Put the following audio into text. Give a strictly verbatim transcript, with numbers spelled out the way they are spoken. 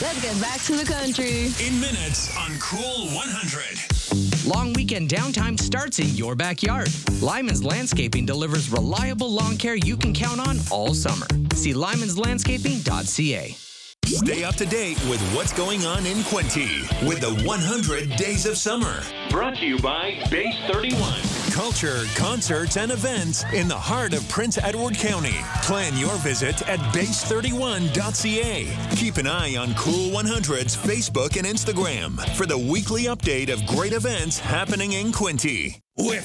Let's get back to the country. In minutes on Cool one hundred. Long weekend downtime starts in your backyard. Lyman's Landscaping delivers reliable lawn care you can count on all summer. See lymans landscaping dot c a. Stay up to date with what's going on in Quinte with the one hundred Days of Summer. Brought to you by Base thirty-one. Culture, concerts, and events in the heart of Prince Edward County. Plan your visit at base thirty-one dot c a. Keep an eye on Cool one hundred's Facebook and Instagram for the weekly update of great events happening in Quinte. With